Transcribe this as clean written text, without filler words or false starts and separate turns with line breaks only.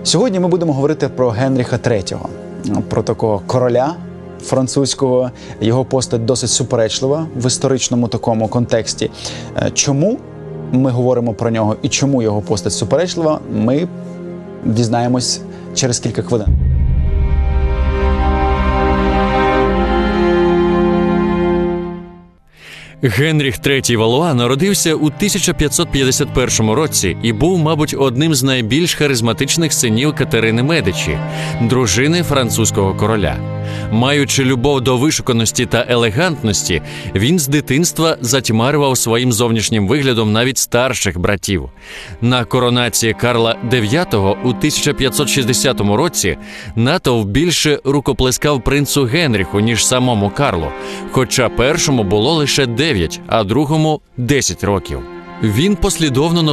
Сьогодні ми будемо говорити про Генріха III, про такого короля французького. Його постать досить суперечлива в історичному такому контексті. Чому ми говоримо про нього і чому його постать суперечлива, ми дізнаємось через кілька хвилин.
Генріх III Валуа народився у 1551 році і був, мабуть, одним з найбільш харизматичних синів Катерини Медичі, дружини французького короля. Маючи любов до вишуканості та елегантності, він з дитинства затьмарював своїм зовнішнім виглядом навіть старших братів. На коронації Карла IX у 1560 році натовп більше рукоплескав принцу Генріху, ніж самому Карлу, хоча першому було лише 9, а другому – 10 років. Він послідовно